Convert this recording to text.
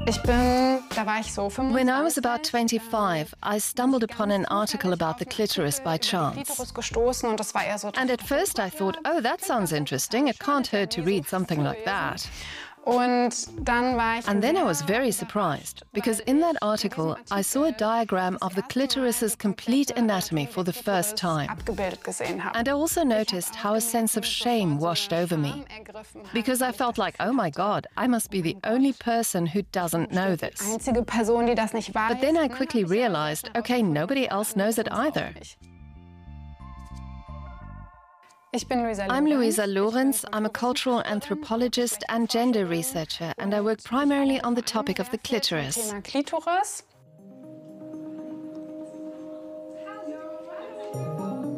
When I was about 25, I stumbled upon an article about the clitoris by chance. And at first I thought, oh, that sounds interesting. It can't hurt to read something like that. And then I was very surprised, because in that article I saw a diagram of the clitoris's complete anatomy for the first time. And I also noticed how a sense of shame washed over me, because I felt like, oh my God, I must be the only person who doesn't know this. But then I quickly realized, okay, nobody else knows it either. I'm Luisa Lorenz. I'm a cultural anthropologist and gender researcher, and I work primarily on the topic of the clitoris.